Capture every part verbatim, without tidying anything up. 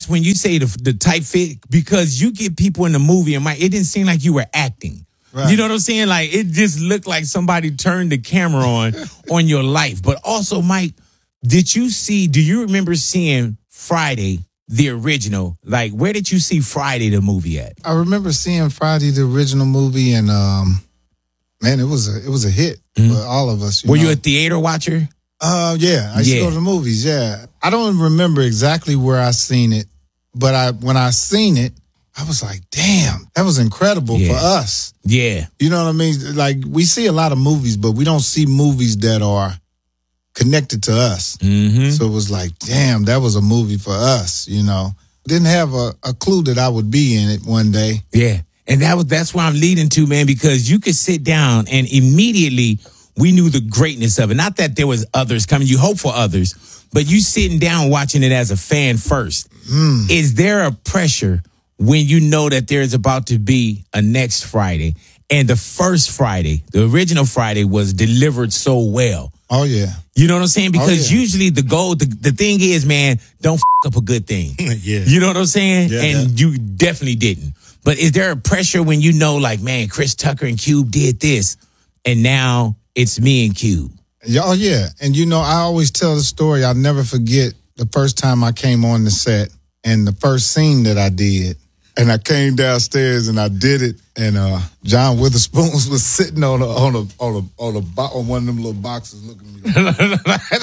when you say the, the tight fit, because you get people in the movie and Mike, it didn't seem like you were acting. Right. You know what I'm saying? Like, it just looked like somebody turned the camera on on your life. But also, Mike, did you see, do you remember seeing Friday, the original? Like, where did you see Friday, the movie at? I remember seeing Friday, the original movie, and um, man, it was a it was a hit mm-hmm. for all of us. You Were know? you a theater watcher? Uh, yeah, I used yeah. to go to the movies. Yeah, I don't remember exactly where I seen it, but I when I seen it, I was like, damn, that was incredible yeah. for us. Yeah. You know what I mean? Like, we see a lot of movies, but we don't see movies that are connected to us. Mm-hmm. So it was like, damn, that was a movie for us, you know. Didn't have a, a clue that I would be in it one day. Yeah. And that was that's where I'm leading to, man, because you could sit down and immediately we knew the greatness of it. Not that there was others coming. You hope for others, but you sitting down watching it as a fan first. Mm. Is there a pressure when you know that there's about to be a next Friday, and the first Friday, the original Friday, was delivered so well? Oh, yeah. You know what I'm saying? Because oh, yeah. usually the goal, the, the thing is, man, don't f up a good thing. yeah. You know what I'm saying? Yeah, and yeah. you definitely didn't. But is there a pressure when you know, like, man, Chris Tucker and Cube did this, and now it's me and Cube? Oh, yeah. And, you know, I always tell the story. I'll never forget the first time I came on the set and the first scene that I did. And I came downstairs and I did it, and uh, John Witherspoon was sitting on a on a on a on a bo- on one of them little boxes, looking at me like,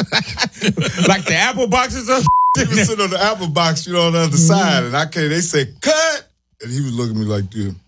like the Apple boxes. Or he was sitting on the Apple box, you know, on the other side, and I came. They said cut, and he was looking at me like this.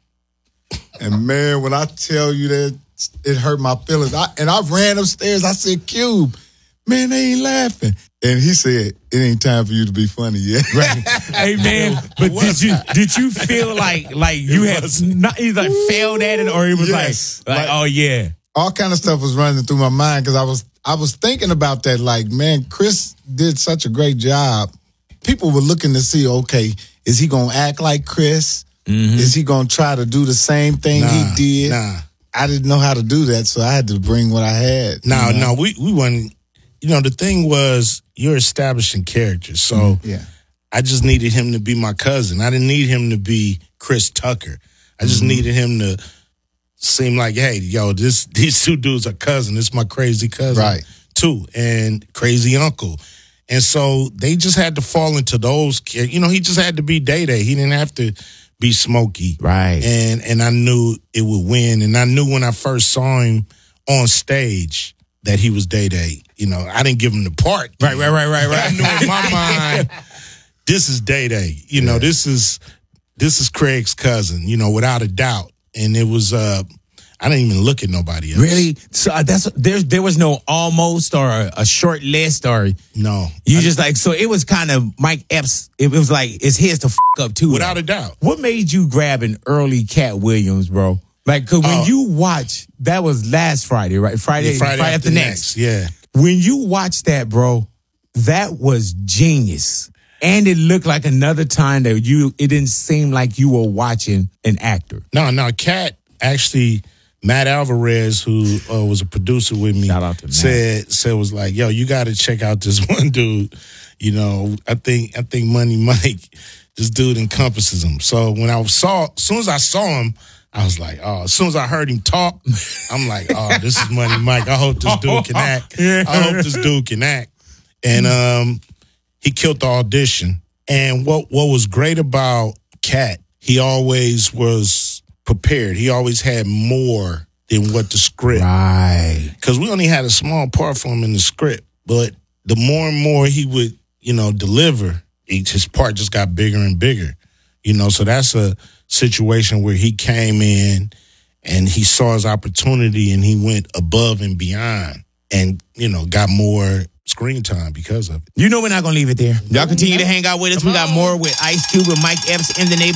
And man, when I tell you that, it hurt my feelings. I, and I ran upstairs. I said, Cube, man, they ain't laughing. And he said, it ain't time for you to be funny yet. Right. Hey, man, but did you did you feel like like you had not either like failed at it, or it was yes. like, like, like, oh, yeah. All kind of stuff was running through my mind because I was, I was thinking about that. Like, man, Chris did such a great job. People were looking to see, okay, is he going to act like Chris? Mm-hmm. Is he going to try to do the same thing nah, he did? Nah. I didn't know how to do that, so I had to bring what I had. No, you know? no, we, we wasn't. You know, the thing was, you're establishing characters. So mm-hmm. yeah. I just needed him to be my cousin. I didn't need him to be Chris Tucker. I just mm-hmm. needed him to seem like, hey, yo, this these two dudes are cousins. This is my crazy cousin, right. too, and crazy uncle. And so they just had to fall into those. You know, he just had to be Day Day. He didn't have to be Smokey. Right. And and I knew it would win. And I knew when I first saw him on stage that he was Day Day. You know, I didn't give him the part. Right, right, right, right, right. I knew in my mind, this is Day Day. You know, yeah. this is this is Craig's cousin, you know, without a doubt. And it was, uh, I didn't even look at nobody else. Really? So uh, that's there. There was no almost or a, a short list or no. You I, just like so. It was kind of Mike Epps. It was like it's his to f up too. Without like. a doubt. What made you grab an early Cat Williams, bro? Like, cause when uh, you watch, that was last Friday, right? Friday, yeah, Friday, Friday after, after next. next. Yeah. When you watch that, bro, that was genius. And it looked like another time that you, it didn't seem like you were watching an actor. No, no, Cat actually, Matt Alvarez, who uh, was a producer with me, Shout out to Matt. said, said was like, yo, you got to check out this one dude. You know, I think, I think Money Mike, this dude encompasses him. So when I saw, as soon as I saw him, I was like, oh, as soon as I heard him talk, I'm like, oh, this is Money Mike. I hope this dude can act. Yeah. I hope this dude can act. And um, he killed the audition. And what, what was great about Cat, he always was prepared. He always had more than what the script. Right. Because we only had a small part for him in the script. But the more and more he would, you know, deliver, each his part just got bigger and bigger. You know, so that's a situation where he came in and he saw his opportunity and he went above and beyond and, you know, got more screen time because of it. You know we're not going to leave it there. Y'all continue to hang out with us. We got more with Ice Cube and Mike Epps in the neighborhood.